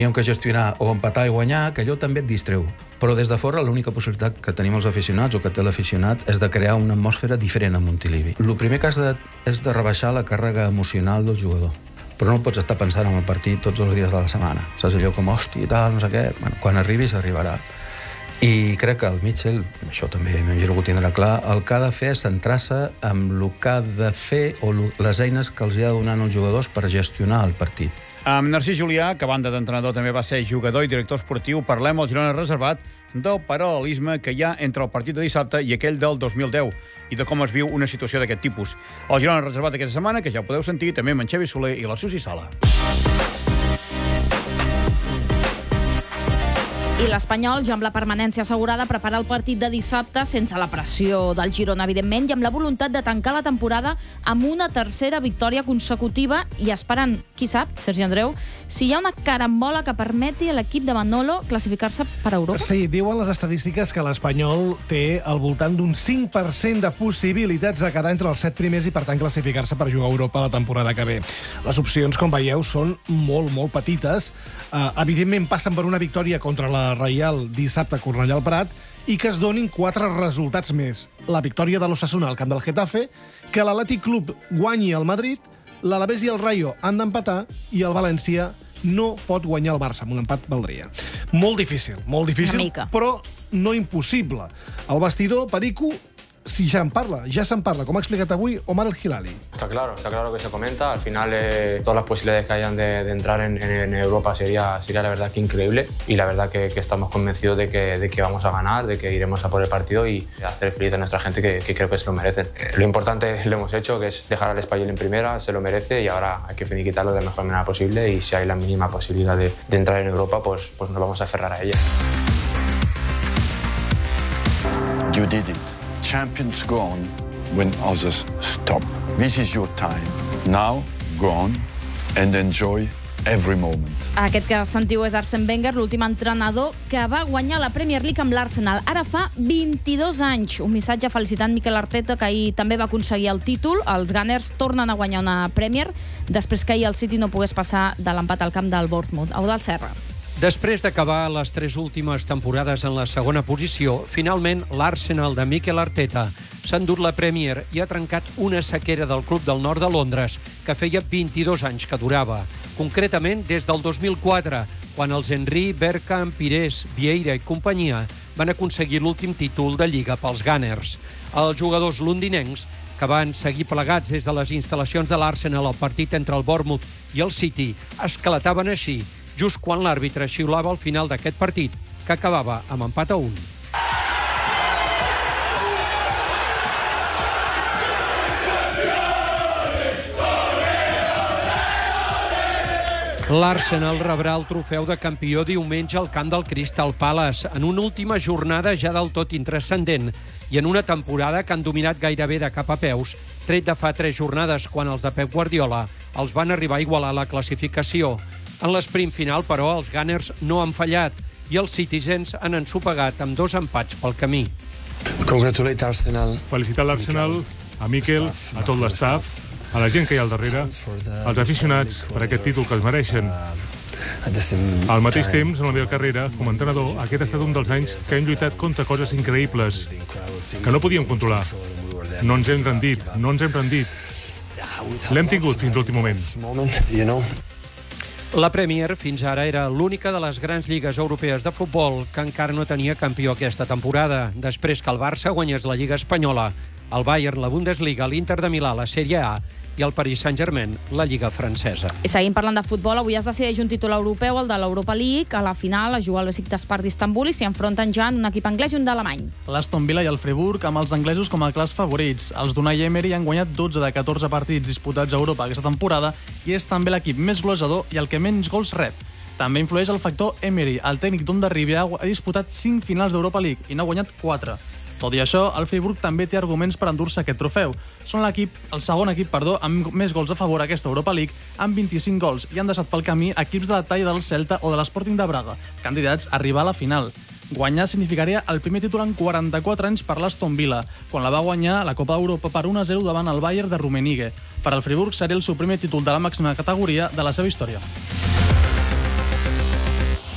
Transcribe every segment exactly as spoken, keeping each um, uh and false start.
Teníem que gestionar o empatar i guanyar, que allò també et distreu. Però des de fora l'única possibilitat que tenim els aficionats o que té l'aficionat és de crear una atmosfera diferent a Montilivi. El primer que has de, és de rebaixar la càrrega emocional del jugador. Però no pots estar pensant en el partit tots els dies de la setmana. Saps allò com, hòstia, tal, no sé què. Bueno, quan arribis, arribarà. I crec que el Mitchell, això també m'imagino que ho tindrà clar, el que ha de fer és centrar-se en el que ha de fer o les eines que els ha de donar als jugadors per gestionar el partit. Amb Narcís Julià, que a banda d'entrenador també va ser jugador i director esportiu, parlem al Girona Reservat del paral·lelisme que hi ha entre el partit de dissabte i aquell del dos mil deu i de com es viu una situació d'aquest tipus. El Girona Reservat aquesta setmana, que ja ho podeu sentir, també amb en Xavi Soler i la Susi Sala. I l'Espanyol, ja amb la permanència assegurada, prepara el partit de dissabte sense la pressió del Girona, evidentment, i amb la voluntat de tancar la temporada amb una tercera victòria consecutiva i esperant, qui sap, Sergi Andreu, si hi ha una carambola que permeti a l'equip de Manolo classificar-se per Europa. Sí, diuen les estadístiques que l'Espanyol té al voltant d'un cinc per cent de possibilitats de quedar entre els set primers i, per tant, classificar-se per jugar a Europa la temporada que ve. Les opcions, com veieu, són molt, molt petites. Uh, evidentment, passen per una victòria contra la Reial dissabte a Cornellà al Prat i que es donin quatre resultats més. La victòria de l'Osasuna al camp del Getafe, que l'Atlètic Club guanyi al Madrid, l'Alavés i el Rayo han d'empatar i el València no pot guanyar el Barça, amb un empat valdria. Molt difícil, molt difícil, però no impossible. El vestidor, Perico, si ja en parla, ya se en parla, como ha explicado avui Omar El Hilali. Está claro, está claro que se comenta. Al final, eh, todas las posibilidades que hayan de, de entrar en, en Europa sería, sería la verdad que increíble. Y la verdad que, que estamos convencidos de que, de que vamos a ganar, de que iremos a por el partido y hacer feliz a nuestra gente, que, que creo que se lo merecen. Eh, lo importante lo hemos hecho, que es dejar al Español en primera, se lo merece y ahora hay que finiquitarlo de la mejor manera posible. Y si hay la mínima posibilidad de, de entrar en Europa, pues, pues nos vamos a aferrar a ella. You did it. Champions go on when others stop. This is your time. Now, go on and enjoy every moment. Aquest que sentiu és Arsène Wenger, l'últim entrenador que va guanyar la Premier League amb l'Arsenal. Ara fa vint-i-dos anys. Un missatge felicitant Mikel Arteta, que ahir també va aconseguir el títol. Els Gunners tornen a guanyar una Premier després que ahir el City no pogués passar de l'empat al camp del Bournemouth. Eudald Serra. Després d'acabar les tres últimes temporades en la segona posició, finalment l'Arsenal de Mikel Arteta s'ha endut la Premier i ha trencat una sequera del club del nord de Londres que feia vint-i-dos anys que durava. Concretament des del dos mil quatre, quan els Henry, Bergkamp, Pires, Vieira i companyia van aconseguir l'últim títol de Lliga pels Gunners. Els jugadors londinencs, que van seguir plegats des de les instal·lacions de l'Arsenal al partit entre el Bournemouth i el City, esclataven així, just quan l'àrbitre xiulava al final d'aquest partit, que acabava amb empat a un. L'Arsenal rebrà el trofeu de campió diumenge al camp del Crystal Palace, en una última jornada ja del tot intranscendent i en una temporada que han dominat gairebé de cap a peus, tret de fa tres jornades, quan els de Pep Guardiola els van arribar a igualar la classificació. En l'esprint final, però, els Gunners no han fallat i els Citizens han ensopegat amb dos empats pel camí. Congratulate Arsenal. Felicitar l'Arsenal, a Mikel, a tot l'estaf, a la gent que hi ha al darrere, als aficionats per aquest títol que es mereixen. Al mateix temps, en la meva carrera, com a entrenador, aquest ha estat un dels anys que hem lluitat contra coses increïbles, que no podíem controlar. No ens hem rendit, no ens hem rendit. L'hem tingut fins l'últim moment. La Premier fins ara era l'única de les grans lligues europees de futbol que encara no tenia campió aquesta temporada, després que el Barça guanyés la Lliga Espanyola, el Bayern la Bundesliga, l'Inter de Milà la Sèrie A i el Paris Saint-Germain la Lliga francesa. I seguim parlant de futbol. Avui es decideix un títol europeu, el de l'Europa League. A la final es juga el Besiktas-Spar d'Istanbul i s'hi enfronten ja en un equip anglès i un d'alemany. L'Aston Villa i el Freiburg, amb els anglesos com a clars favorits. Els d'Unai Emery han guanyat dotze de catorze partits disputats a Europa aquesta temporada i és també l'equip més golejador i el que menys gols rep. També influeix el factor Emery. El tècnic d'Ondarribia ha disputat cinc finals d'Europa League i n'ha guanyat quatre. Tot i això, el Freiburg també té arguments per endur-se aquest trofeu. Són l'equip, el segon equip, perdó, amb més gols a favor a aquesta Europa League, amb vint-i-cinc gols, i han deixat pel camí equips de la talla del Celta o de l'Sporting de Braga, candidats a arribar a la final. Guanyar significaria el primer títol en quaranta-quatre anys per l'Aston Villa, quan la va guanyar a la Copa d'Europa per un a zero davant el Bayern de Rummenigge. Per al Freiburg seria el seu primer títol de la màxima categoria de la seva història.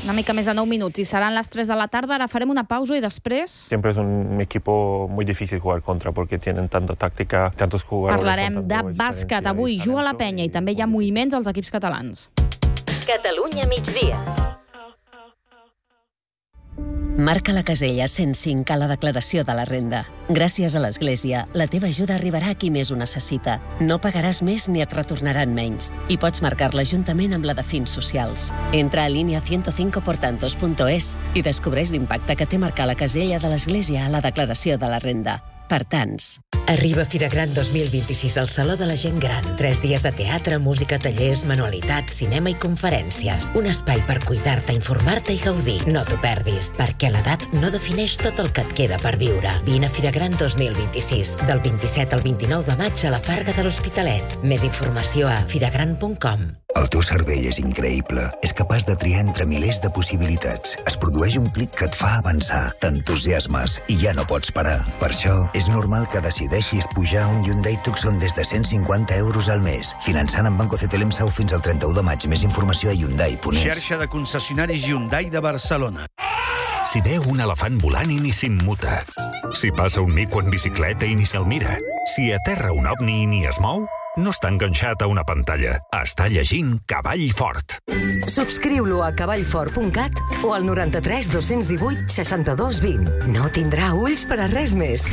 Una mica més de nou minuts i seran les tres de la tarda. Ara farem una pausa i després... Siempre es un equipo muy difícil jugar contra porque tienen tanta táctica, tantos jugadores... Parlarem de bàsquet. Avui juga la Penya i també hi ha moviments als equips catalans. Catalunya migdia. Marca la casella cent cinc a la declaració de la renda. Gràcies a l'Església, la teva ajuda arribarà a qui més ho necessita. No pagaràs més ni et retornaran menys. I pots marcar-la juntament amb la de fins socials. Entra a línia ciento cinco por tantos punto es i descobreix l'impacte que té marcar la casella de l'Església a la declaració de la renda. Per tants. Arriba Fira Gran dos mil vint-i-sis al Saló de la Gent Gran. Tres dies de teatre, música, tallers, manualitats, cinema i conferències. Un espai per cuidar-te, informar-te i gaudir. No t'ho perdis, perquè l'edat no defineix tot el que et queda per viure. Vine a Fira Gran dos mil vint-i-sis, del vint-i-set al vint-i-nou de maig a la Farga de l'Hospitalet. Més informació a firagran punt com. El teu cervell és increïble. És capaç de triar entre milers de possibilitats. Es produeix un clic que et fa avançar. T'entusiasmes i ja no pots parar. Per això, és normal que decideixis pujar un Hyundai Tucson des de cent cinquanta euros al mes. Finançant amb Banco C T L M S A U fins al trenta-u de maig. Més informació a hyundai punt es. Xarxa de concessionaris Hyundai de Barcelona. Si veu un elefant volant i ni s'immuta. Si passa un mico en bicicleta i ni se'l mira. Si aterra un ovni i ni es mou, no està enganxat a una pantalla. Està llegint Cavall Fort. Subscriu-lo a cavall fort punt cat o al noranta-tres dos-cents divuit seixanta-dos vint. No tindrà ulls per a res més.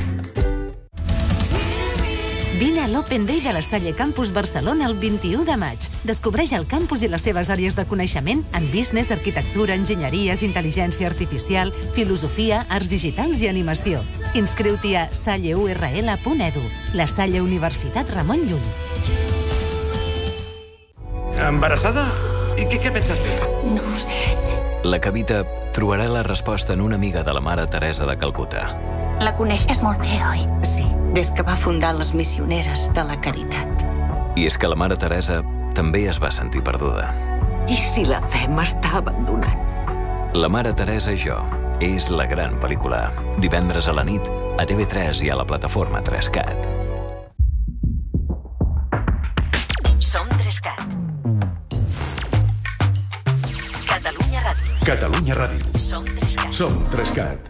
Vine a l'Open Day de la Salle Campus Barcelona el vint-i-u de maig. Descobreix el campus i les seves àrees de coneixement en business, arquitectura, enginyeries, intel·ligència artificial, filosofia, arts digitals i animació. Inscriu-t'hi a salle u erre ele punt edu. La Salle Universitat Ramon Llull. Embarassada? I què, què penses fer? No ho sé. La Cavita trobarà la resposta en una amiga de la Mare Teresa de Calcuta. La coneixes molt bé, oi? Sí, des que va fundar les Missioneres de la Caritat. I és que la Mare Teresa també es va sentir perduda. I si la fe m'està abandonant? La Mare Teresa i jo és la gran pel·lícula. Divendres a la nit, a T V tres i a la plataforma tres cat. Som tres cat. Catalunya Ràdio. Catalunya Ràdio. Som tres cat. Som tres cat.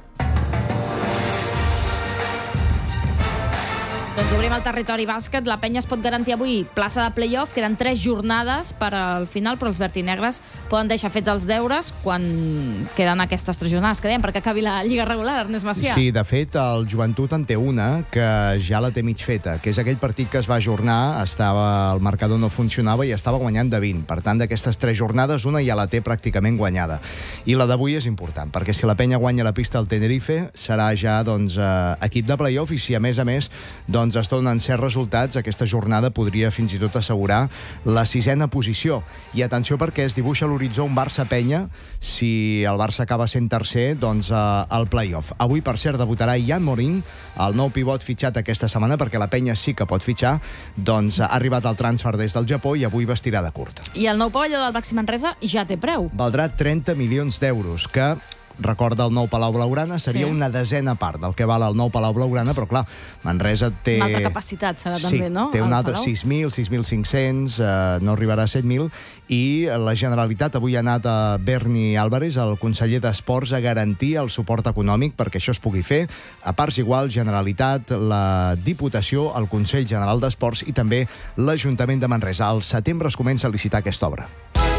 Doncs obrim el territori bàsquet. La Penya es pot garantir avui plaça de play-off. Queden tres jornades per al final, però els vertinegres poden deixar fets els deures quan queden aquestes tres jornades que dèiem, perquè acabi la Lliga regular, Ernest Macià. Sí, de fet, el Joventut en té una que ja la té mig feta, que és aquell partit que es va ajornar, estava, el marcador no funcionava i estava guanyant de vint. Per tant, d'aquestes tres jornades, una ja la té pràcticament guanyada. I la d'avui és important, perquè si la Penya guanya la pista al Tenerife, serà ja doncs, eh, equip de play-off, i si a més a més doncs, es donen certs resultats, aquesta jornada podria fins i tot assegurar la sisena posició. I atenció, perquè es dibuixa a l'horitzó un Barça-Penya. Si el Barça acaba sent tercer, doncs eh, al play-off. Avui, per cert, debutarà Jan Morín, el nou pivot fitxat aquesta setmana, perquè la Penya sí que pot fitxar. Doncs ha arribat el transfer des del Japó i avui vestirà de curt. I el nou pavelló del Baxi Manresa ja té preu. Valdrà trenta milions d'euros, que... recorda el nou Palau Blaugrana, seria sí. una desena part del que val el nou Palau Blaugrana, però clar, Manresa té... Una altra capacitat serà sí, també, no? té un altre sis mil, sis mil cinc-cents, eh, no arribarà a set mil, i la Generalitat avui ha anat a Berni Álvarez, el conseller d'Esports, a garantir el suport econòmic perquè això es pugui fer. A parts iguals, Generalitat, la Diputació, el Consell General d'Esports i també l'Ajuntament de Manresa. Al setembre es comença a licitar aquesta obra.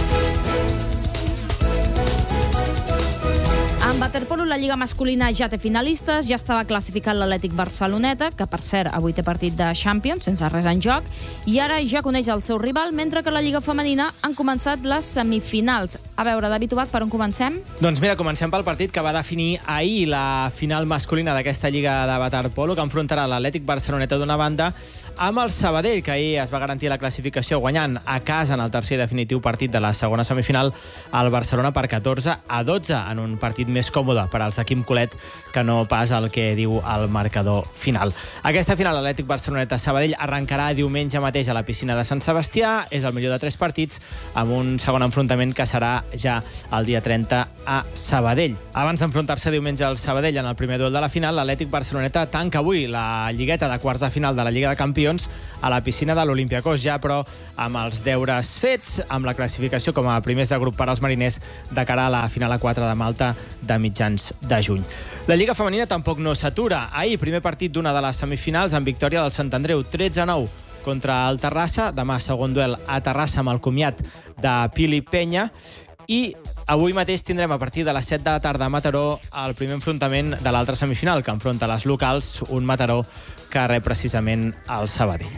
En waterpolo, la Lliga masculina ja té finalistes, ja estava classificat l'Atlètic Barceloneta, que per cert avui té partit de Champions, sense res en joc, i ara ja coneix el seu rival, mentre que la Lliga femenina han començat les semifinals. A veure, David Ubach, per on comencem? Doncs mira, comencem pel partit que va definir ahir la final masculina d'aquesta Lliga de waterpolo, que enfrontarà l'Atlètic Barceloneta d'una banda amb el Sabadell, que ahir es va garantir la classificació guanyant a casa en el tercer i definitiu partit de la segona semifinal al Barcelona per catorze a dotze, en un partit més còmode per al Quim Colet que no pas el que diu el marcador final. Aquesta final, l'Atlètic Barceloneta-Sabadell, arrencarà diumenge mateix a la piscina de Sant Sebastià. És el millor de tres partits, amb un segon enfrontament que serà ja el dia trenta a Sabadell. Abans d'enfrontar-se diumenge al Sabadell en el primer duel de la final, l'Atlètic Barceloneta tanca avui la lligueta de quarts de final de la Lliga de Campions a la piscina de l'Olympiacos, ja però amb els deures fets, amb la classificació com a primers de grup per als mariners de cara a la final a quatre de Malta de mitjans de juny. La Lliga femenina tampoc no s'atura. Ahir, primer partit d'una de les semifinals amb victòria del Sant Andreu, tretze a nou contra el Terrassa. Demà, segon duel a Terrassa amb el comiat de Pili Penya. I avui mateix tindrem a partir de les set de la tarda a Mataró el primer enfrontament de l'altra semifinal, que enfronta les locals, un Mataró que rep precisament el Sabadell.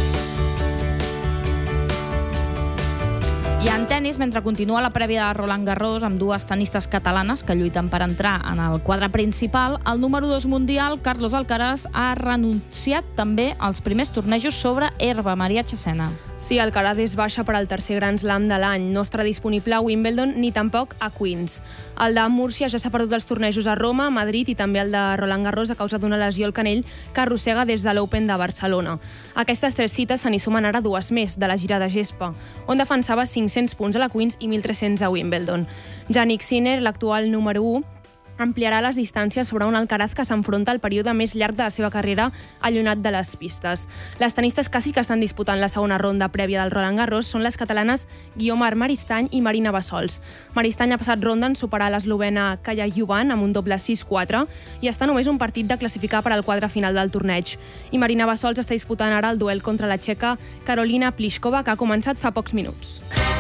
I en tennis, mentre continua la prèvia de Roland Garros amb dues tenistes catalanes que lluiten per entrar en el quadre principal, el número dos mundial, Carlos Alcaraz, ha renunciat també als primers tornejos sobre herba. Maria Chesena. Sí, Alcaraz és baixa per al tercer Grand Slam de l'any. No estarà disponible a Wimbledon ni tampoc a Queens. El de Múrcia ja s'ha perdut els tornejos a Roma, Madrid i també el de Roland Garros a causa d'una lesió al canell que arrossega des de l'Open de Barcelona. Aquestes tres cites se n'hi sumen ara dues més de la gira de gespa, on defensava cinc-cents punts a la Queens i mil tres-cents a Wimbledon. Jannik Sinner, l'actual número u, ampliarà les distàncies sobre un Alcaraz que s'enfronta al període més llarg de la seva carrera allunyat de les pistes. Les tenistes que sí que estan disputant la segona ronda prèvia del Roland Garros són les catalanes Guiomar Maristany i Marina Bassols. Maristany ha passat ronda en superar l'eslovena Kaja Juvan amb un doble sis quatre i està només un partit de classificar per al quadre final del torneig. I Marina Bassols està disputant ara el duel contra la txeca Karolina Pliskova, que ha començat fa pocs minuts.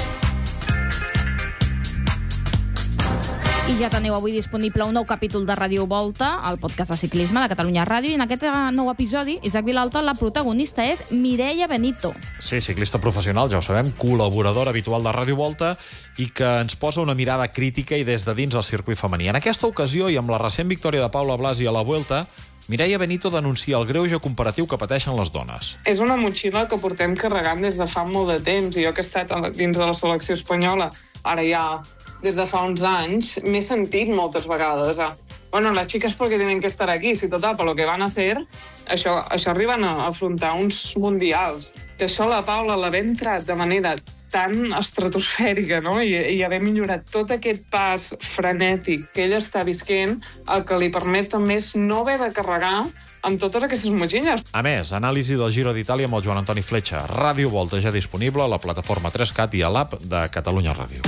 I ja teniu avui disponible un nou capítol de Ràdio Volta, el podcast de ciclisme de Catalunya Ràdio, i en aquest nou episodi, Isaac Vilalta, la protagonista és Mireia Benito. Sí, ciclista professional, ja ho sabem, col·laboradora habitual de Ràdio Volta i que ens posa una mirada crítica i des de dins al circuit femení. En aquesta ocasió, i amb la recent victòria de Paula Blasi a la Vuelta, Mireia Benito denuncia el greuge comparatiu que pateixen les dones. És una motxilla que portem carregant des de fa molt de temps, i jo que he estat dins de la selecció espanyola, ara ja des de fa uns anys, m'he sentit moltes vegades a, bueno, las chicas porque tienen que estar aquí, si total, per lo que van a hacer, això, això arriben a afrontar uns mundials. Que això la Paula l'ha entrat de manera tan estratosfèrica, no? I, i haver millorat tot aquest pas frenètic que ella està visquent, el que li permet també és no haver de carregar amb totes aquestes motxilles. A més, anàlisi del Giro d'Itàlia amb el Joan Antoni Fletxa. Ràdio Volta ja disponible a la plataforma tres cat i a l'app de Catalunya Ràdio.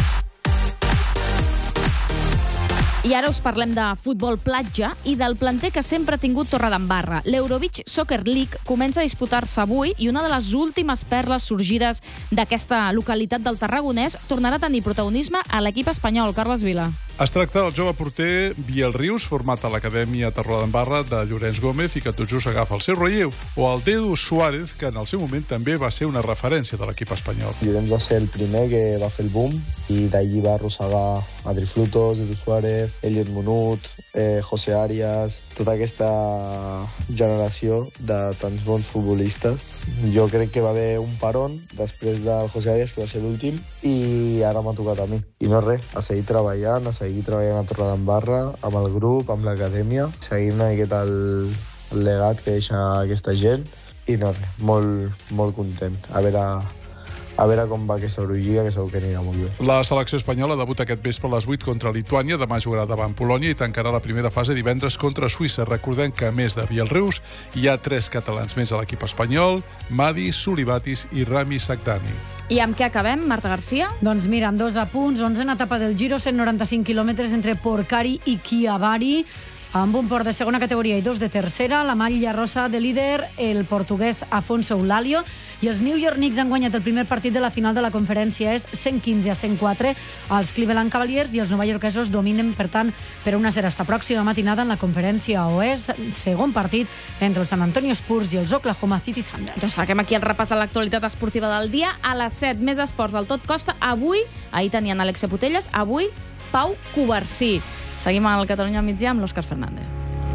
I ara us parlem de futbol platja i del planter que sempre ha tingut Torredembarra. L'Eurobeach Soccer League comença a disputar-se avui i una de les últimes perles sorgides d'aquesta localitat del Tarragonès tornarà a tenir protagonisme a l'equip espanyol. Carles Vila. Es tracta del jove porter Biel Rius, format a l'Acadèmia Torredembarra de Llorenç Gómez i que tot just agafa el seu relleu, o el Dedu Suárez, que en el seu moment també va ser una referència de l'equip espanyol. Llorenç va ser el primer que va fer el boom i d'allí va arrossegar Adri Frutos, Dedu Suárez, Elliot Munut, eh, José Arias, tota aquesta generació de tants bons futbolistes. Jo crec que va haver un parón després del José Arias, que va ser l'últim, i ara m'ha tocat a mi. I no res, a seguir treballant, a seguir treballant a Torredembarra, amb el grup, amb l'acadèmia, seguint una miqueta el, el legat que deixa aquesta gent, i no res, molt, molt content. A veure... a veure com va aquesta Eurolliga, que segur que anirà molt bé. La selecció espanyola debuta aquest vespre a les vuit contra Lituània, demà jugarà davant Polònia i tancarà la primera fase divendres contra Suïssa. Recordem que, a més de Biel Rius, hi ha tres catalans més a l'equip espanyol, Madi, Sulibatis i Rami Sagdani. I amb què acabem, Marta Garcia? Doncs mira, amb dos apunts, onzena etapa del Giro, cent noranta-cinc quilòmetres entre Porcari i Chiavari, amb un port de segona categoria i dos de tercera, la malla rosa de líder, el portuguès Afonso Eulalio, i els New York Knicks han guanyat el primer partit de la final de la conferència est, cent quinze a cent quatre, als Cleveland Cavaliers, i els novaiorquesos dominen, per tant, per una zero. Esta pròxima matinada en la conferència oest, segon partit entre els San Antonio Spurs i els Oklahoma City Thunder. Ja saquem aquí el repàs de l'actualitat esportiva del dia. A les set, més esports del Tot Costa. Avui, ahir tenien Alexia Putelles, avui Pau Covarsí. Seguim al Catalunya al migdia amb l'Òscar Fernández.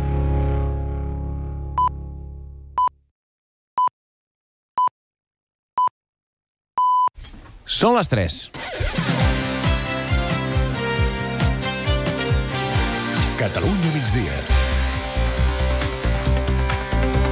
Són les tres. Catalunya migdia.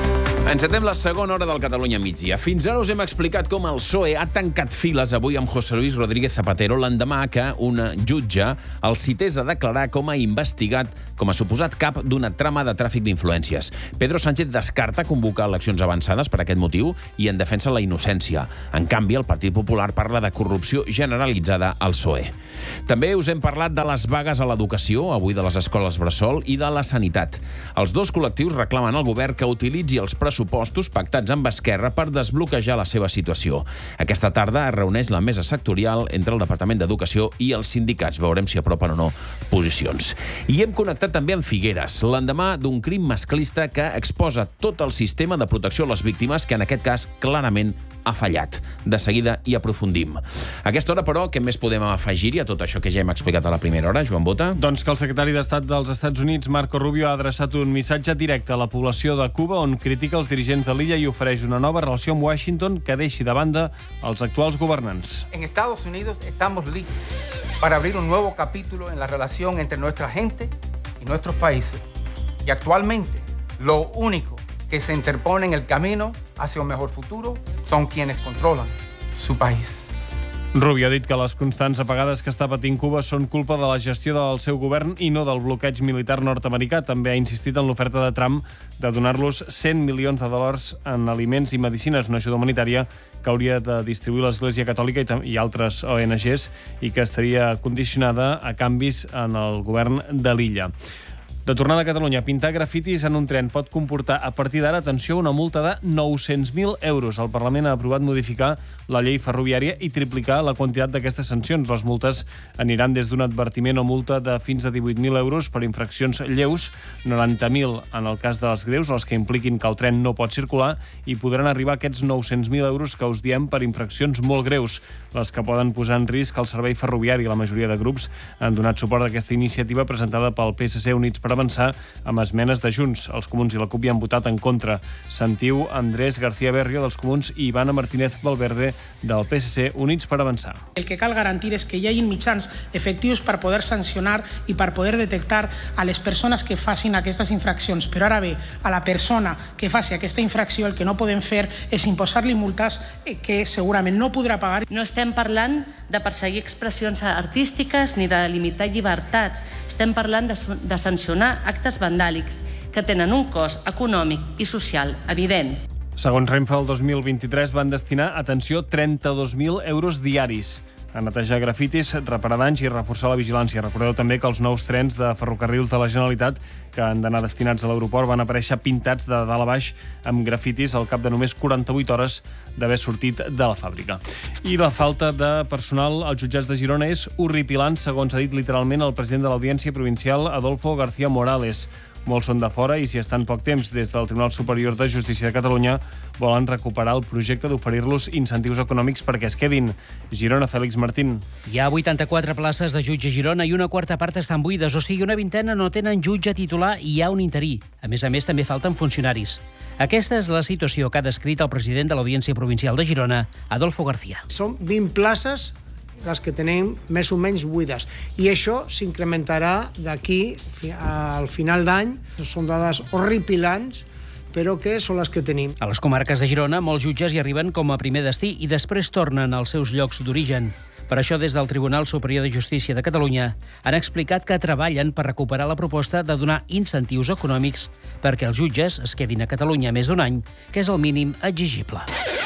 Encetem la segona hora del Catalunya migdia. Fins ara us hem explicat com el P S O E ha tancat files avui amb José Luis Rodríguez Zapatero l'endemà que un jutge el cités a declarar com a investigat, com a suposat cap d'una trama de tràfic d'influències. Pedro Sánchez descarta convocar eleccions avançades per aquest motiu i en defensa la innocència. En canvi, el Partit Popular parla de corrupció generalitzada al P S O E. També us hem parlat de les vagues a l'educació, avui de les escoles bressol, i de la sanitat. Els dos col·lectius reclamen al govern que utilitzi els pressupostos pactats amb Esquerra per desbloquejar la seva situació. Aquesta tarda es reuneix la mesa sectorial entre el Departament d'Educació i els sindicats. Veurem si apropen o no posicions. I hem connectat també amb Figueres, l'endemà d'un crim masclista que exposa tot el sistema de protecció a les víctimes, que en aquest cas clarament ha fallat. De seguida hi aprofundim. A aquesta hora, però, què més podem afegir-hi a tot això que ja hem explicat a la primera hora, Joan Bota? Doncs que el secretari d'Estat dels Estats Units, Marco Rubio, ha adreçat un missatge directe a la població de Cuba on critica els dirigents de l'illa i ofereix una nova relació amb Washington que deixi de banda els actuals governants. En Estados Unidos estamos listos para abrir un nuevo capítulo en la relación entre nuestra gente y nuestros países. Y actualmente, lo único que se interpone en el camino hacia un mejor futuro son quienes controlan su país. Rubio ha dit que les constants apagades que està patint Cuba són culpa de la gestió del seu govern i no del bloqueig militar nord-americà. També ha insistit en l'oferta de Trump de donar-los cent milions de dòlars en aliments i medicines, una ajuda humanitària que hauria de distribuir l'Església Catòlica i altres O N Ges i que estaria condicionada a canvis en el govern de l'illa. De tornada a Catalunya, pintar grafitis en un tren pot comportar a partir d'ara, atenció, una multa de nou-cents mil euros. El Parlament ha aprovat modificar la llei ferroviària i triplicar la quantitat d'aquestes sancions. Les multes aniran des d'un advertiment o multa de fins a divuit mil euros per infraccions lleus, noranta mil en el cas de les greus, els que impliquin que el tren no pot circular, i podran arribar aquests nou-cents mil euros que us diem per infraccions molt greus, les que poden posar en risc el servei ferroviari. La majoria de grups han donat suport a aquesta iniciativa presentada pel P S C Units per avançar amb esmenes de Junts. Els Comuns i la CUP hi han votat en contra. Sentiu Andrés García Berrio dels Comuns i Ivana Martínez Valverde del P S C Units per avançar. El que cal garantir és que hi hagi mitjans efectius per poder sancionar i per poder detectar a les persones que facin aquestes infraccions. Però ara bé, a la persona que faci aquesta infracció el que no podem fer és imposar-li multes que segurament no podrà pagar. No estem parlant de perseguir expressions artístiques ni de limitar llibertats. Estem parlant de, de sancionar actes vandàlics que tenen un cost econòmic i social evident. Segons Renfe, el dos mil vint-i-tres van destinar, atenció, trenta-dos mil euros diaris a netejar grafitis, reparar danys i reforçar la vigilància. Recordeu també que els nous trens de ferrocarrils de la Generalitat que han d'anar destinats a l'aeroport van aparèixer pintats de dalt a baix amb grafitis al cap de només quaranta-vuit hores d'haver sortit de la fàbrica. I la falta de personal als jutjats de Girona és horripilant, segons ha dit literalment el president de l'Audiència Provincial, Adolfo García Morales. Molts són de fora i si estan poc temps des del Tribunal Superior de Justícia de Catalunya volen recuperar el projecte d'oferir-los incentius econòmics perquè es quedin. Girona, Fèlix Martín. Hi ha vuitanta-quatre places de jutge a Girona i una quarta part estan buides, o sigui, una vintena no tenen jutge titular i hi ha un interí. A més a més, també falten funcionaris. Aquesta és la situació que ha descrit el president de l'Audiència Provincial de Girona, Adolfo García. Són vint places les que tenim més o menys buides. I això s'incrementarà d'aquí al final d'any. Són dades horripilants, però que són les que tenim. A les comarques de Girona, molts jutges hi arriben com a primer destí i després tornen als seus llocs d'origen. Per això, des del Tribunal Superior de Justícia de Catalunya han explicat que treballen per recuperar la proposta de donar incentius econòmics perquè els jutges es quedin a Catalunya més d'un any, que és el mínim exigible.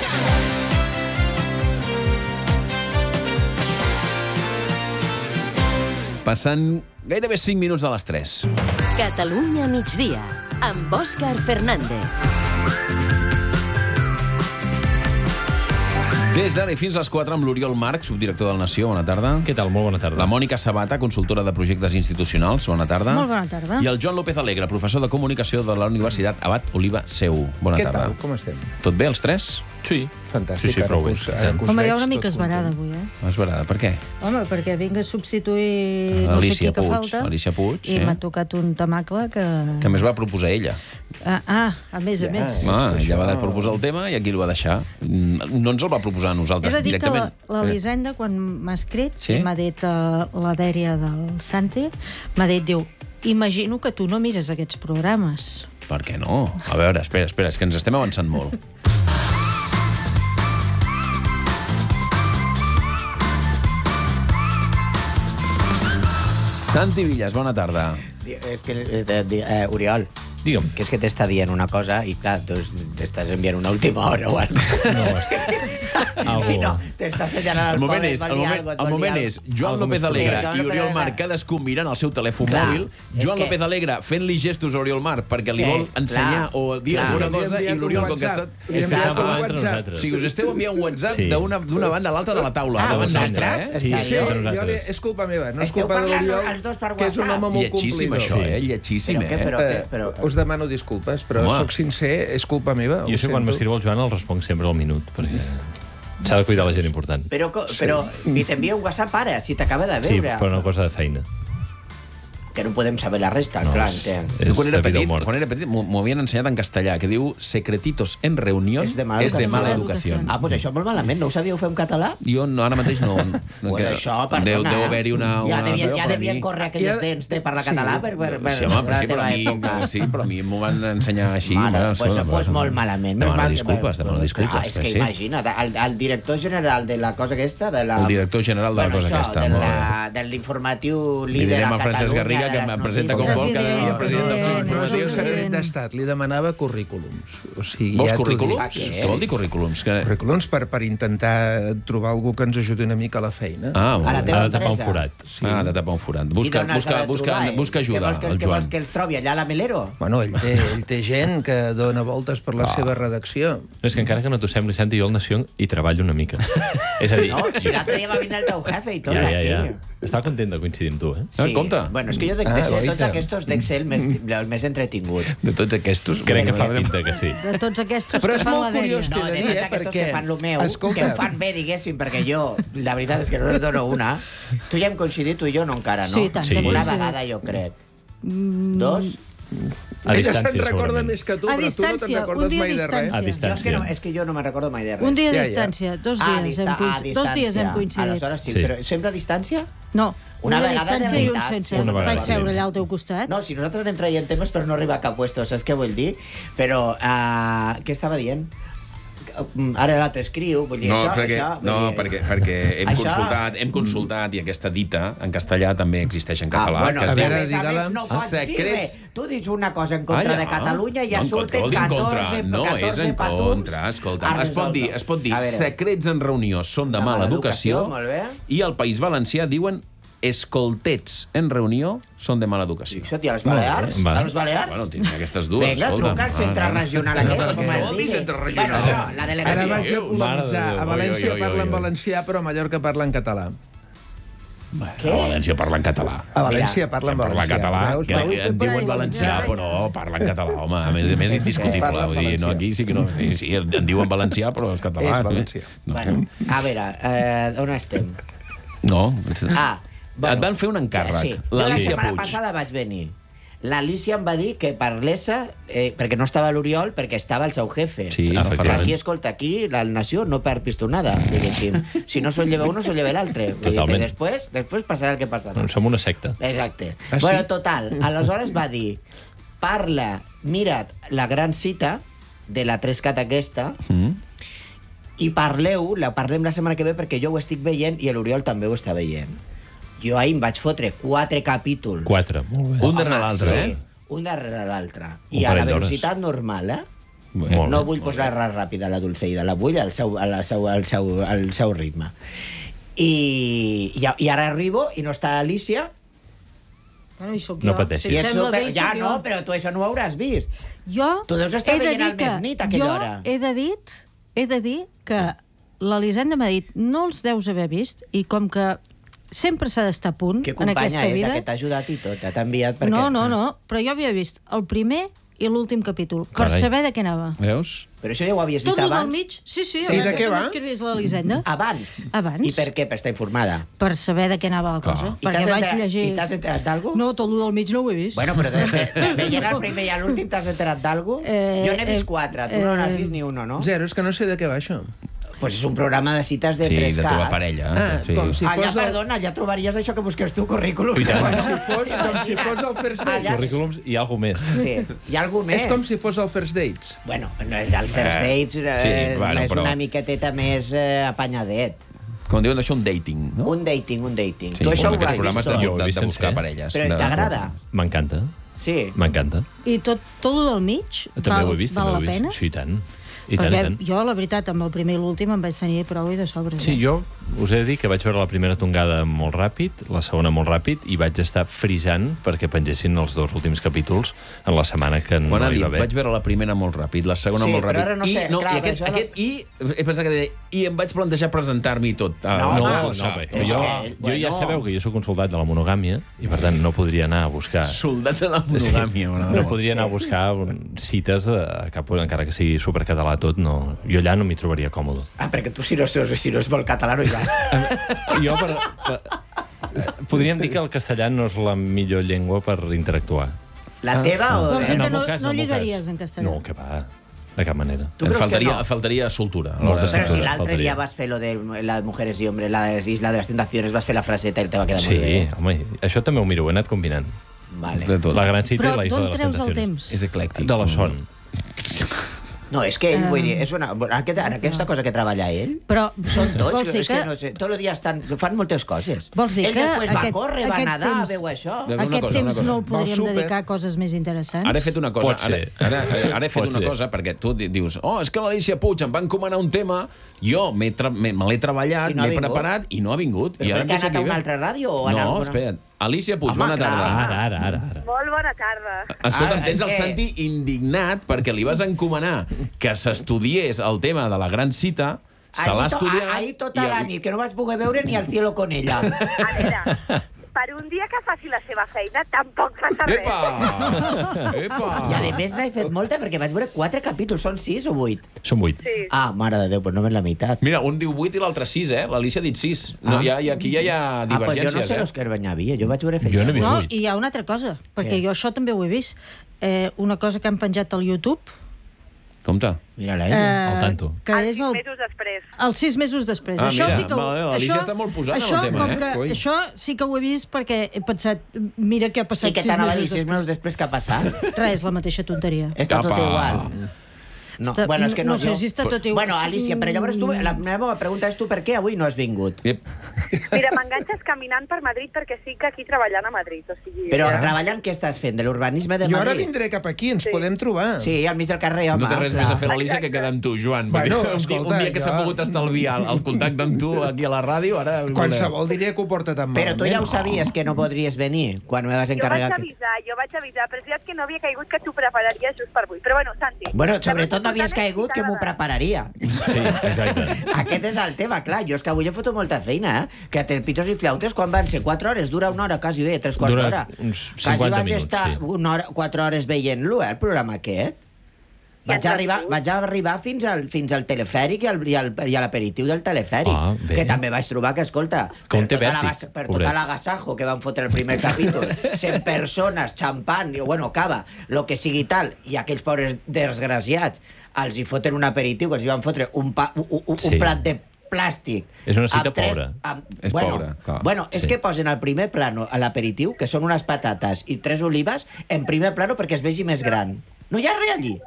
Passant gairebé cinc minuts de les tres. Catalunya migdia, amb Òscar Fernández. Des d'ara i fins a les quatre amb l'Oriol Marc, subdirector del Nació. Bona tarda. Què tal? Molt bona tarda. La Mònica Sabata, consultora de projectes institucionals. Bona tarda. Molt bona tarda. I el Joan López Alegre, professor de comunicació de la Universitat Abat Oliva Seu. Bona Què tarda. tal? Com estem? Tot bé, els tres? Sí. Fantàstic. Sí, sí, prou bé. Home, hi ha una mica esverada avui, eh? Esverada, per què? Home, perquè vinc a substituir no sé qui que Puig, falta. Alicia Puig, I sí. m'ha tocat un temacle que... Que més va proposar ella. Ah, ah a més a més. Ah, ella va proposar el tema i aquí el va deixar. No ens el va proposar a nosaltres He de dir directament. que l'Elisenda, quan m'ha escrit, Sí? i m'ha dit uh, la dèria del Santi, m'ha dit, diu, imagino que tu no mires aquests programes. Per què no? A veure, espera, espera, és que ens estem avançant molt. Santi Villas, bona tarda. És que, eh, eh, Oriol, digue'm. Que és que t'està dient una cosa i, clar, tu t'estàs enviant una última hora o alguna cosa. No, I no, t'està assenyalant El el moment pobre, és, vol el dir moment, algo, et el vol dir moment algo. és Joan López Alegre i Oriol Marc cadascú mirant el seu telèfon Clar, mòbil, és Joan que- López Alegre fent-li gestos a Oriol Marc perquè li Sí, vol ensenyar clar, o dir clar. alguna Li hem cosa i enviat un l'Oriol, com que WhatsApp. està... Li hem enviat un WhatsApp. O sigui, us esteu enviant un WhatsApp Sí. d'una d'una banda a l'altra de la taula, Ah, davant nostra, vosaltres? eh? Sí, Sí, jo li, és culpa meva, no és Esteu culpa de parlant l'Oriol, els dos per que és un WhatsApp. home molt Lletgíssim, complidor. això, eh? Lletgíssim, Però què, eh? però què, però... Us demano disculpes, però Home. sóc sincer, és culpa meva. Jo sé quan m'escriu el Joan el responc sempre al minut, perquè s'ha de cuidar la gent important. Però, co- però ni t'envia un WhatsApp ara, si t'acaba de Sí, veure. però una cosa de feina. Que no podem saber la resta, No, clar, és- entenc. és Jo quan era de vida o petit, mort. quan era petit m'ho m'ho havien ensenyat en castellà, que diu secretitos en reunión És de mala és de educació. mala educació. Ah, doncs això molt malament, no ho sabíeu fer en català? Jo no, ara mateix no. no Bueno, que- això, perdona. Deu, deu haver-hi una... Ja una devien, però ja per devien mi- córrer aquelles Ja- dents de parlar sí. català per, per, per Sí, home, però la sí, però teva a mi, època. sí, però a mi m'ho van ensenyar així. Mare, bueno, pues, això, pues bueno, molt malament. Demano Menys mal que- disculpes, demano disculpes. Clar, és que sí. imagina't, el, el director general de la cosa aquesta... De la, El director general de la cosa això, aquesta, De, molt la, de l'informatiu Li líder direm a a Francesc Catalunya. Garriga, de que les em presenta com notícies. vol cada dia president dels No és un informatius. secret d'estat, li demanava currículums. O sigui, Vols Ah, ja t'ho currículums? dic. Què vol dir currículums? Que... Currículums per, per intentar trobar algú que ens ajudi una mica a la feina. Ah, molt A la bé. teva Ha de tapar un empresa. forat. Sí. Ah, ha de tapar un forat. I Busca, d'on has busca, de busca, trobar, eh? busca Què ajuda, vols que, el què vols Joan. que els trobi allà a la Melero? Bueno, ell té, ell té gent que dona voltes per la Ah. seva redacció. És que encara que no t'ho sembli, Santi, jo al Nació hi treballo una mica. És a dir... No, si l'altre dia va vindre el teu jefe i tot ja, ja, aquí. ja. Estava content de coincidir amb tu, eh? Sí. Bueno, és que jo de, de Ah, ser tots goita. aquests d'Excel més, el més entretingut. De tots aquests... Crec que fa Bueno, pinta que sí. De tots aquests Però que és fan molt la dèria. curiós, No, t'he de de dir, tots eh, aquests perquè... que fan lo meu, Escolta, que ho fan bé, diguéssim, perquè jo, la veritat és que no en dono una. Tu ja hem coincidit, tu i jo no encara, no? Sí, tant, Sí. Una coincidit. vegada, jo crec. Dos? A ella distància, se'n recorda segurament. més que tu, A però tu no te'n distància, un recordes dia a mai de res. A distància. Jo és, que distància. no, és que jo no me'n recordo mai de res. Un dia a Ja, ja. distància, dos Ah, a dies, dista- hem a coincidit. Dos dies hem distància. coincidit. Aleshores sí, Sí. però sempre a distància? No, Una una, vegada de distància i un veritat. sense. Una vegada, Vaig sí. seure allà al teu costat. No, si nosaltres anem traient temes per no arribar a cap puesto, saps què vull dir? Però, uh, què estava dient? Ara l'altre escriu, vull dir, No, això... perquè, això, vull no dir- perquè, perquè hem, Això- consultat, hem consultat i aquesta dita en castellà també existeix en Ah, català. bueno, que es a diu veure, més a més digue-la. no pots dir Secrets. res. Tu dius una cosa en contra Ah, ja. de Catalunya i ja No, en surten contra, en contra. catorze, No, és catorze en patums contra. Escolta, a es pot dir, resoldre. es pot dir A veure. secrets en reunió són de De mala mala educació, educació, molt bé. i al País Valencià diuen escoltets en reunió són de mala educació. Fixa't, i a les Balears? Va. A les Balears? Bueno, tinc aquestes dues. Vinga, escolta. truca al centre Ah, ah. regional aquest, No, com no, es vol dir digui. centre Bueno, regional. això, la Ara delegació. vaig a Déu, polemitzar. mare de Déu, A València oi, oi, oi, parla en oi. valencià, però a Mallorca parla en català. Què? A València parla en català. A València parla en Parla valencià. català, Veus? que Veus? en diuen valencià, però parla en català, home. A més a més, indiscutible. Parla en Vull dir, no, valencià. aquí sí que no... Sí, sí, en diuen valencià, però és català. És valencià. No, Bueno, a veure, eh, on estem? no. Ah, Et van fer un encàrrec. Sí. Jo la L'Alicia setmana Puig. passada vaig venir. L'Alicia em va dir que parlés, eh, perquè no estava l'Oriol, perquè estava el seu jefe. Sí, que efectivament. aquí, escolta, aquí la nació no perd pistonada, diguéssim. Si no se'l lleva un, se'l lleva l'altre. Vull dir que Totalment. Després, després passarà el que passarà. Som una secta. Exacte. Ah, sí? Bueno, total, aleshores va dir, parla, mira't la gran cita de la Trescat aquesta, Mm. i parleu, la parlem la setmana que ve perquè jo ho estic veient i l'Oriol també ho està veient. Jo ahir em vaig fotre quatre capítols. Quatre, molt bé. Un darrere Home, l'altre, sí, eh? un darrere l'altre. Un I a la parell d'hores. velocitat normal, eh? Molt no bé, vull posar res ràpida a la Dulceida, la vull al seu, al seu, al seu, al seu ritme. I, i, I ara arribo i no està Alicia. Bueno, i soc No jo. pateixis. I Si ets sembla super... bé, Ja, soc no, jo. però tu això no ho hauràs vist. Jo Tu deus estar he de veient dir el Més que- Nit a aquella jo hora. he de dir, he de dir que l'Elisenda m'ha dit no els deus haver vist i com que sempre s'ha d'estar a punt Que en companya aquesta és, vida... que t'ha ajudat i tot, t'ha enviat perquè... No, no, no, però jo havia vist el primer i l'últim capítol, per Carai. saber de què anava. Veus? Però això ja ho havies Tot vist el del abans? mig, sí, sí, Sí, abans de què que va? m'escrivís l'Elisenda. Abans? Abans. I per què? Per estar informada. Per saber de què anava la Clar. cosa. I Perquè t'has vaig enterat- llegir... I t'has enterat d'algú? No, tot el del mig no ho he vist. Bueno, però de, de, de, veient el primer i l'últim t'has enterat d'algú? Eh, Jo n'he vist eh, quatre, tu no eh, n'has vist ni uno, no? Zero, és que no sé de què va això. Pues és un programa de cites de Sí, tres de K. trobar parella. Ah, sí. com si Allà, fos el- perdona, allà trobaries això que busques tu, currículum. I tant. Com si fos, com si fos el First Dates. Currículums i alguna més. Sí, hi ha algú més. És com si fos el First Dates. Bueno, el First Dates eh, Sí, bueno, és però- una miqueteta més eh, apanyadet. Com diuen això, un dating, no? Un dating, un dating. Sí, tu això ho aquests has programes vist? de, Jo ho he de, vist de buscar sencer. parelles. Però de- t'agrada? M'encanta. Sí. M'encanta. I tot, tot el del mig També val, ho he vist, val també la ho he pena? vist. Sí, i tant. I tant, i Perquè tant. jo, la veritat, amb el primer i l'últim em vaig tenir prou i de sobre. Sí, jo us he de dir que vaig veure la primera tongada molt ràpid, la segona molt ràpid, i vaig estar frisant perquè pengessin els dos últims capítols en la setmana que no Quan hi dit, va haver. vaig veure la primera molt ràpid, la segona Sí, molt però ràpid. ara no I, sé, no, clar, i aquest, això no- aquest i, he pensat que deia, i em vaig plantejar presentar-m'hi tot. Ah, No, No, home, no, cursar. bé. és Jo, que, jo bueno. ja sabeu que jo sóc un soldat de la monogàmia i, per tant, no podria anar a buscar... Soldat de la monogàmia. Sí, no podria anar a buscar un, cites a, a cap, encara que sigui supercatalà tot. No, jo allà no m'hi trobaria còmode. Ah, perquè tu si no, si no és molt català no hi vas. Jo, per, per, podríem dir que el castellà no és la millor llengua per interactuar. La teva o... Vols dir En que el no, meu cas, no en el meu lligaries cas. en castellà? No, que va, de cap manera. Tu Em creus que faltaria, no? faltaria soltura. a Molt l'hora de de Però si escriure. l'altre faltaria. dia vas fer lo de las mujeres y hombres, la de Isla de las Tentaciones, vas fer la fraseta i te va quedar Sí, molt bé. home, això també ho miro, ho he anat combinant. Vale. De tot. La gran cita Però i la Isla d'on de les treus el Tentacions. temps? És eclèctic. De la son. No, és que ell, Ah. vull dir, és una, en, aquest, en aquesta cosa que treballa ell, Però són tots, vols dir és que, que, no sé, tot el dia estan, fan moltes coses. vols dir ell que després va aquest, córrer, va aquest nedar, temps, veu això. Una aquest cosa, una temps cosa. no el Va al podríem súper. dedicar a coses més interessants? Ara he fet una cosa. Pot Ara, ser. ara, ara he fet Pot una ser. cosa, perquè tu di- dius, oh, és que l'Alicia Puig em va encomanar un tema, jo m'he tra me me l'he treballat, I no ha m'he vingut? preparat i no ha vingut. Però I ara per què ha em deixa anat a aquí una bé. altra ràdio o a No, alguna- espera't. Alicia Puig, Home, bona clar. tarda. Ara, ara, ara. ara. Molt bona tarda. Escolta'm, Ah, tens en el què? Santi indignat perquè li vas encomanar que s'estudiés el tema de la gran cita, se l'ha Ahir to- estudiat... Ahir tota la nit, que no vaig poder veure ni al cielo con ella. A veure, per un dia que faci la seva feina, tampoc passa res. Epa! Epa! I a més n'he fet molta perquè vaig veure quatre capítols, són sis o vuit? Són vuit. Sí. Ah, mare de Déu, doncs només la meitat. Mira, un diu vuit i l'altre sis, eh? L'Alicia ha dit sis. No, Ah. hi ha, hi ha, aquí ja hi ha Ah, doncs jo divergències, no sé eh? los que hi havia, jo vaig veure Jo n'he vist No, vuit. i hi ha una altra cosa, perquè Què? jo això també ho he vist. Eh, una cosa que han penjat al YouTube, Compte. Mira-la, eh, ella. Al tanto. que Els és sis el, mesos després. els sis mesos després. Ah, això mira, sí que, ho- vale, l'Alicia això, està molt posada en el això, tema, com eh? que, Coi. això sí que ho he vist perquè he pensat, mira què ha passat I què sis t'anava a dir mesos sis mesos després que ha passat? Res, la mateixa tonteria. Està tot Apa. igual. No, Està- bueno, és que no, no sé jo... si està tot igual. Bueno, Alicia, però llavors tu, la meva pregunta és tu per què avui no has vingut? Yep. Mira, m'enganxes caminant per Madrid perquè estic aquí treballant a Madrid. O sigui, Però ja. treballant què estàs fent? De l'urbanisme de Jo ara Madrid? vindré cap aquí, ens podem trobar. Sí, al mig del carrer, home. No té res clar. més a fer l'Alicia que quedar amb tu, Joan. Bueno, perquè un, dia, un escolta, dia que s'ha jo- pogut estalviar el, el contacte amb tu aquí a la ràdio, ara... Qualsevol diria que ho porta tan Però tu malament. ja ho sabies que no podries venir quan me vas Jo vaig encarregar... que- avisar, jo vaig avisar, però és veritat que no havia caigut que t'ho prepararies just per avui. Però bueno, Santi... Bueno, la sobretot cosa havies important és caigut si que m'ho t'agrada. prepararia. Sí, exacte. Aquest és el tema, clar. Jo és que avui he fotut molta feina, eh? Que té pitos i flautes, quan van ser quatre hores, dura una hora, quasi bé, tres quarts Dura d'hora. uns Quasi cinquanta vaig minuts, estar sí. una hora, quatre hores veient-lo, eh, el programa aquest. Vaig arribar, vaig arribar fins al, fins al telefèric i, al, i, al, i a l'aperitiu del telefèric, Ah, bé. que també vaig trobar que, escolta, Com té per, tota vèrtic, l'agas- per pobret. tot l'agasajo que van fotre el primer capítol, cent persones, xampant, i, bueno, cava, lo que sigui tal, i aquells pobres desgraciats els hi foten un aperitiu, que els hi van fotre un, pa, un, un, un Sí. plat de plàstic. És una cita amb tres- pobra. Amb, És bueno, pobra, clar. Bueno, és Sí. que posen al primer plano a l'aperitiu, que són unes patates i tres olives, en primer plano perquè es vegi més gran. No hi ha res allí.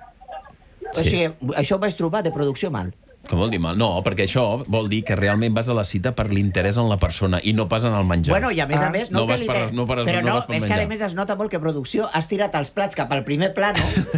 O Sí. sigui, això ho vaig trobar de producció mal. Com vol dir mal? No, perquè això vol dir que realment vas a la cita per l'interès en la persona i no pas en el menjar. Bueno, i a més a més... no que vas li per, de- no per, Però no, no, vas per és que a menjar. més es nota molt que producció has tirat els plats cap al primer plano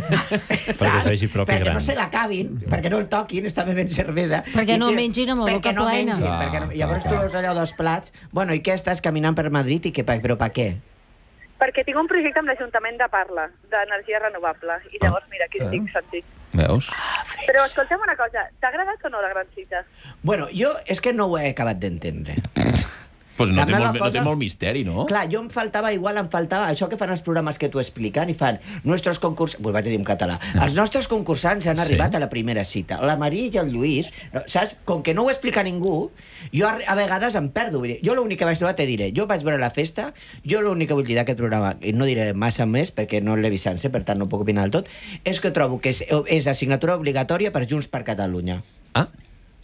Perquè es vegi propi perquè gran. no se l'acabin, perquè no el toquin, està bevent cervesa. Perquè I no tira- mengin amb la boca perquè no plena. Mengin, Clar, perquè no, clar, llavors tu clar. veus allò dos plats. Bueno, i què estàs caminant per Madrid i què, pa- però per què? Perquè tinc un projecte amb l'Ajuntament de Parla, d'energia renovable. I llavors, mira, aquí estic, Santi. Veus? Però escolta'm una cosa, t'ha agradat o no la gran cita? Bueno, jo és que no ho he acabat d'entendre. Pues no, La té meva molt, no té cosa- molt misteri, no? Clar, jo em faltava, igual em faltava això que fan els programes que t'ho expliquen i fan nostres concurs... Pues vaig a dir en català. Els nostres concursants han Sí. arribat a la primera cita. La Maria i el Lluís, no, saps? Com que no ho explica ningú, jo a, a vegades em perdo. Vull dir, jo l'únic que vaig trobar, te diré, jo vaig veure la festa, jo l'únic que vull dir d'aquest programa, i no diré massa més perquè no l'he vist sencer, per tant no puc opinar del tot, és que trobo que és, és assignatura obligatòria per Junts per Catalunya. Ah,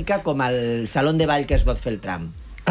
mica com el salón de ball que es pot fer el tram.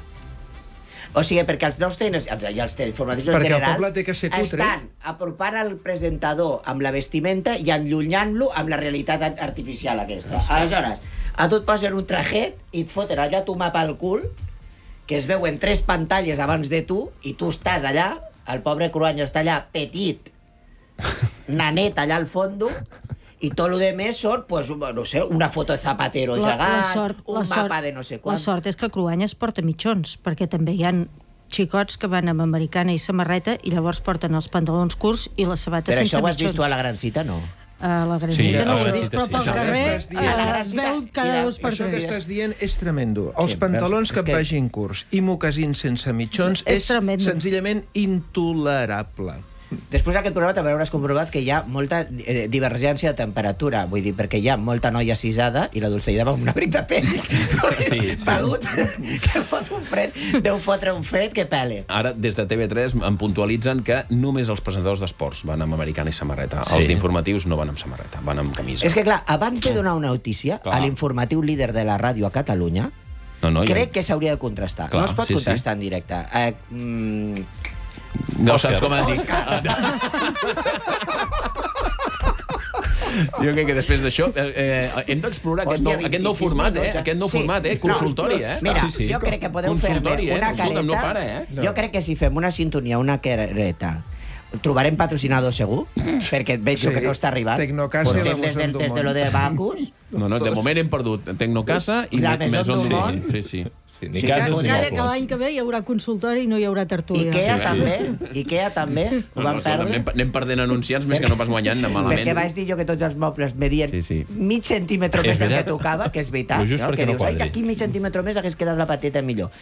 O sigui, perquè els nous tenen, i els informatius perquè generals... el poble té que ser cutre. Estan apropant el presentador amb la vestimenta i enllunyant-lo amb la realitat artificial aquesta. Aleshores, a tu et posen un trajet i et foten allà tu mapa al cul, que es veuen tres pantalles abans de tu, i tu estàs allà, el pobre Cruanyes està allà petit, nanet allà al fondo, i tot el més són, pues, no sé, una foto de Zapatero La- gegant, la sort- un la mapa sort- de no sé La quan. sort és que Cruanyes porta mitjons, perquè també hi ha xicots que van amb americana i samarreta i llavors porten els pantalons curts i les sabates Però sense això ho has mitjons. vist tu a la Gran Cita, no? A la Gran Sí, Cita a no la ho he Gran vist, Cita però sí. pel Això carrer que estàs dient- eh, es veu cada dos per Això que tres. estàs dient és tremendo. Els Sí, pantalons veus? que És et que- vagin curts i mocasins sense mitjons És és tremendo. senzillament intolerable. Després d'aquest programa també hauràs comprovat que hi ha molta eh, divergència de temperatura, vull dir, perquè hi ha molta noia cisada i la Dulceida va amb un abric de pell. Sí, Pelut, que fot un fred, deu fotre un fred que pele. Ara, des de T V tres, em puntualitzen que només els presentadors d'esports van amb americana i samarreta. Sí. Els d'informatius no van amb samarreta, van amb camisa. És que, clar, abans de donar una notícia Clar. a l'informatiu líder de la ràdio a Catalunya, no, no, crec ja... que s'hauria de contrastar. Clar, no es pot sí, contrastar en directe. Eh, mm, No Òscar. saps com et dic. Jo crec que després d'això eh, eh, hem d'explorar aquest, nou, Hòstia, aquest nou vint-i-sis format, eh? minuts, Aquest nou sí. format, eh? No, Consultori, eh? Mira, Sí, sí. jo crec que podeu fer-me Consultori, eh? una Escolta'm, no careta. para, eh? Jo crec que si fem una sintonia, una careta, trobarem patrocinador segur, perquè veig Sí. que no està arribant. Tecnocasa i la Portem des, Maison del, des de Dumont. lo de Bacus. No, no, de moment hem perdut Tecnocasa i La Me- Maison Maison Dumont. Dumont. Sí, sí. Sí, ni Sí, cases que- ni Calla, que mobles. l'any que ve hi haurà consultori i no hi haurà tertúlia. Ikea Sí, sí. també, Ikea també, ho No, vam no, escolta, perdre. anem, anem perdent anunciants més que no pas guanyant malament. Perquè vaig dir jo que tots els mobles medien Sí, sí. mig centímetre És més del que veritat. tocava, que és veritat, Lo just no? perquè que no dius, ai, quadri. aquí mig centímetre més hagués quedat la pateta millor.